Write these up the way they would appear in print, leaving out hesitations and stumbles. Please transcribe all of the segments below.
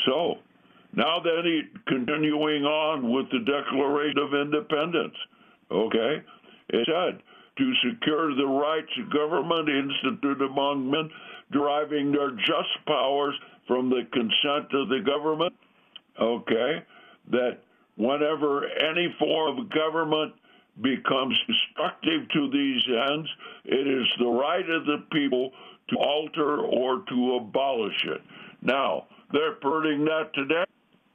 So, now then, continuing on with the Declaration of Independence, okay? It said, to secure the rights of government instituted among men, deriving their just powers from the consent of the government, okay? That whenever any form of government becomes destructive to these ends, it is the right of the people to alter or to abolish it. Now, they're perverting that today,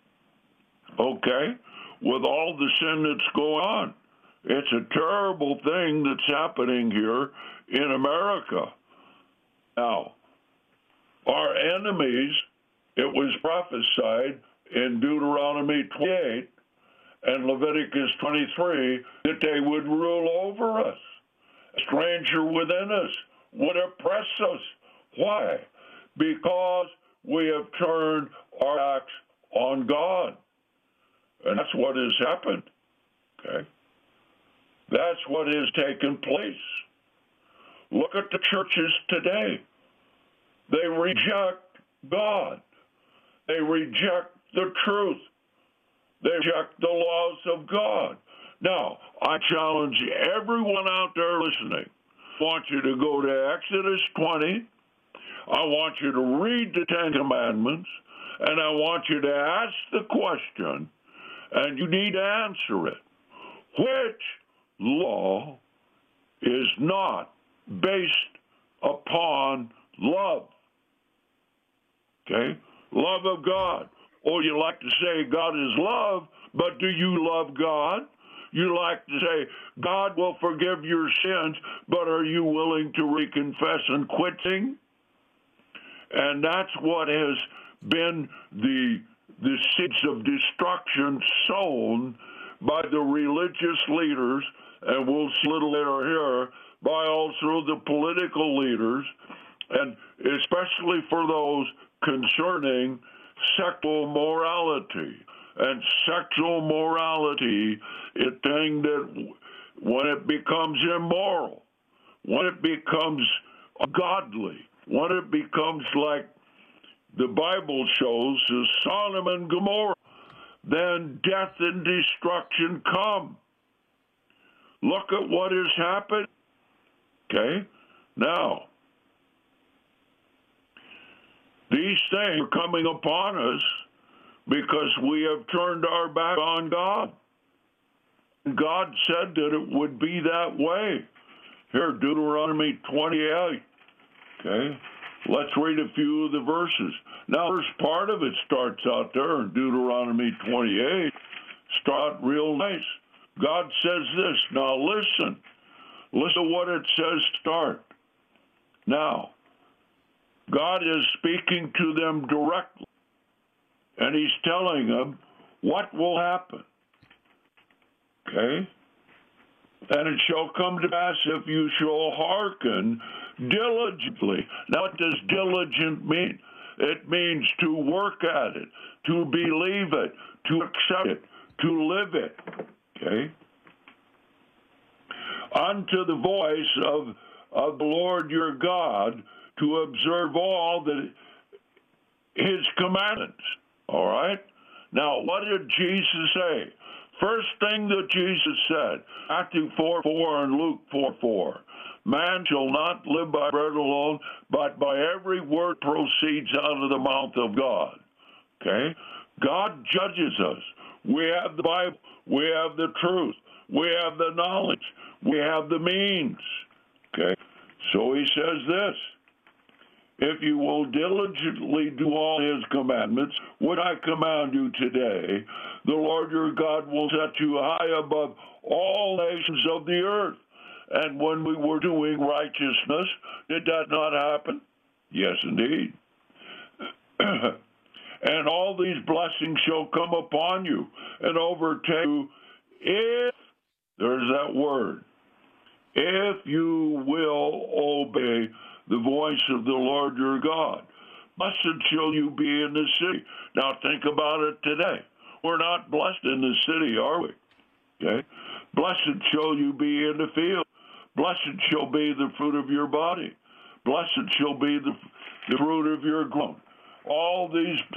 okay, with all the sin that's going on. It's a terrible thing that's happening here in America. Now, our enemies, it was prophesied in Deuteronomy 28 and Leviticus 23 that they would rule over us. A stranger within us would oppress us. Why? Because we have turned our backs on God. And that's what has happened. Okay? That's what has taken place. Look at the churches today. They reject God. They reject the truth. They reject the laws of God. Now, I challenge everyone out there listening. I want you to go to Exodus 20. I want you to read the Ten Commandments, and I want you to ask the question, and you need to answer it. Which law is not based upon love? Okay? Love of God. Oh, you like to say God is love, but do you love God? You like to say God will forgive your sins, but are you willing to reconfess and quit sinning? And that's what has been the seeds of destruction sown by the religious leaders, and we'll see a little later here, by also the political leaders, and especially for those concerning sexual morality. And sexual morality is a thing that when it becomes immoral, when it becomes ungodly, when it becomes like the Bible shows as Sodom and Gomorrah, then death and destruction come. Look at what has happened. Okay? Now, these things are coming upon us because we have turned our back on God. God said that it would be that way. Here, Deuteronomy 28. Okay? Let's read a few of the verses. Now, first part of it starts out there in Deuteronomy 28. Start real nice. God says this. Now, listen. Listen to what it says start. Now, God is speaking to them directly, and he's telling them what will happen. Okay? And it shall come to pass if you shall hearken diligently. Now, what does diligent mean? It means to work at it, to believe it, to accept it, to live it. Okay? Unto the voice of the Lord your God, to observe all that his commandments. All right? Now, what did Jesus say? First thing that Jesus said, Matthew 4:4 and Luke 4:4, man shall not live by bread alone, but by every word proceeds out of the mouth of God. Okay? God judges us. We have the Bible. We have the truth. We have the knowledge. We have the means. Okay? So he says this, if you will diligently do all his commandments, what I command you today, the Lord your God will set you high above all nations of the earth. And when we were doing righteousness, did that not happen? Yes, indeed. And all these blessings shall come upon you and overtake you if, there's that word, if you will obey the voice of the Lord your God. Blessed shall you be in the city. Now think about it today. We're not blessed in the city, are we? Okay? Blessed shall you be in the field. Blessed shall be the fruit of your body. Blessed shall be the fruit of your ground. All these